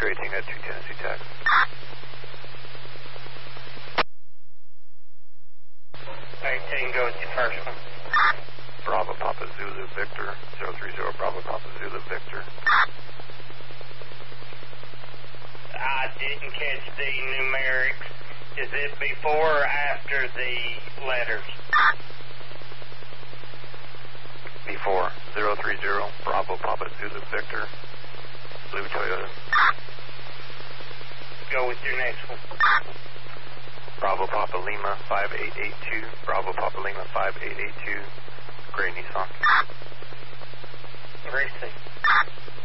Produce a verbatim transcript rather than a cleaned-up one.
Victor eighteen at two Tennessee Tech. eighteen, go with your first one. Bravo Papa Zulu Victor, zero three zero Bravo Papa Zulu Victor. I didn't catch the numerics. Is it before or after the letters? Before, zero three zero Bravo Papa Zulu Victor, blue Toyota. Go with your next one. Bravo Papa Lima five eight eight two, Bravo Papa Lima five eight eight two, gray Nissan. Receive.